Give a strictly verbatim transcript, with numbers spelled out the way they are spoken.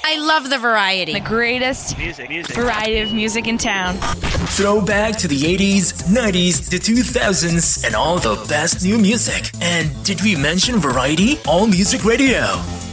I love the variety. The greatest Music, music. variety of music in town. Throwback to the eighties, nineties, the two thousands, and all the best new music. And did we mention variety? All Music Radio.